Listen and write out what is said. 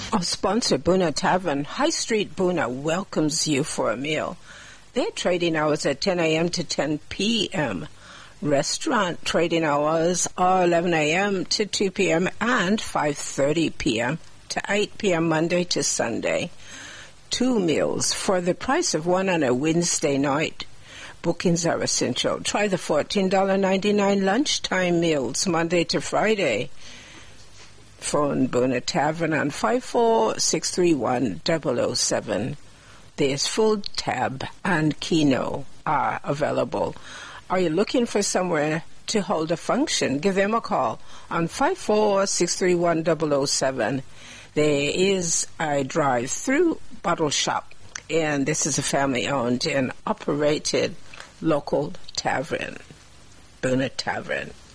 Our sponsor, Boona Tavern, High Street Boona, welcomes you for a meal. Their trading hours are 10 a.m. to 10 p.m. Restaurant trading hours are 11 a.m. to 2 p.m. and 5:30 p.m. to 8 p.m. Monday to Sunday. 2 meals for the price of one on a Wednesday night. Bookings are essential. Try the $14.99 lunchtime meals Monday to Friday. Phone Boona Tavern on 54631-007. There's Full Tab and Keno are available. Are you looking for somewhere to hold a function? Give them a call on 54631-007. There is a drive-through bottle shop, and this is a family-owned and operated local tavern, Boona Tavern.